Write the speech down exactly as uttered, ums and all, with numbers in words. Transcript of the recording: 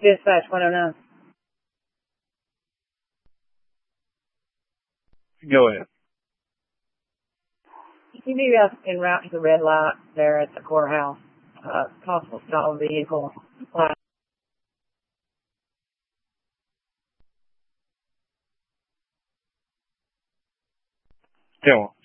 Dispatch one oh nine. Go ahead. You need us en route to the red light there at the courthouse. Uh, possible stall vehicle. Light. Tell